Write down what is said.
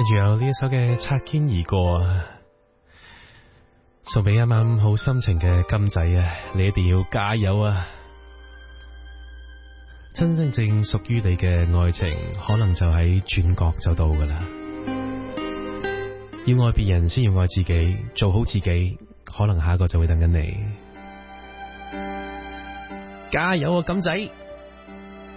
住有呢一首嘅擦肩而過啊，送俾啱啱好心情嘅金仔啊，你一定要加油啊！真真正屬於你嘅愛情，可能就喺轉角就到噶啦。要愛別人先要愛自己，做好自己，可能下一個就會等緊你。加油啊，金仔！